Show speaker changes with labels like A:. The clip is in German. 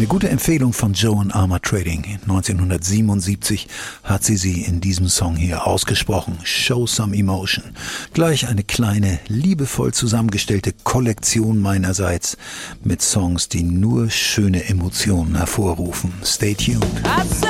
A: Eine gute Empfehlung von Joan Armour Trading. 1977 hat sie in diesem Song hier ausgesprochen. Show Some Emotion. Gleich eine kleine, liebevoll zusammengestellte Kollektion meinerseits mit Songs, die nur schöne Emotionen hervorrufen. Stay tuned.